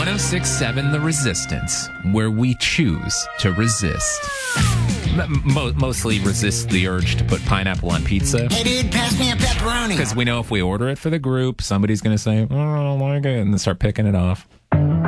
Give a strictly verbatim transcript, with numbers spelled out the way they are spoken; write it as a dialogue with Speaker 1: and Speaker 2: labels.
Speaker 1: oh six point seven The Resistance, where we choose to resist. Mo- mostly resist the urge to put pineapple on pizza.
Speaker 2: Hey, dude, pass me a pepperoni.
Speaker 1: Because we know if we order it for the group, somebody's going to say, oh, I don't like it, and then start picking it off.